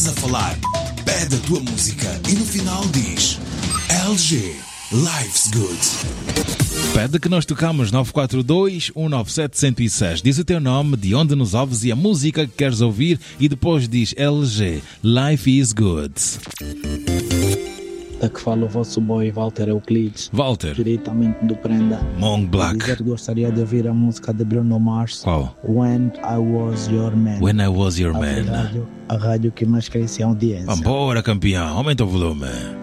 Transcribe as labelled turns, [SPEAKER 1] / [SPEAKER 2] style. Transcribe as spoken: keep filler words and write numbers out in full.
[SPEAKER 1] estás a falar, pede a tua música e no final diz L G, Life's Good.
[SPEAKER 2] Pede que nós tocamos nove quatro dois, um nove sete, um zero seis. Diz o teu nome, de onde nos ouves e a música que queres ouvir e depois diz L G, Life is Good.
[SPEAKER 3] Da que fala o vosso boy Walter Euclides,
[SPEAKER 2] Walter,
[SPEAKER 3] diretamente do Prenda.
[SPEAKER 2] Mong Black.
[SPEAKER 3] Dizer que gostaria de ouvir a música de Bruno Mars.
[SPEAKER 2] Qual?
[SPEAKER 3] When I Was Your Man.
[SPEAKER 2] When I Was Your
[SPEAKER 3] a
[SPEAKER 2] Man.
[SPEAKER 3] Rádio, a rádio que mais cresce em audiência.
[SPEAKER 2] Vambora, campeão, aumenta o volume.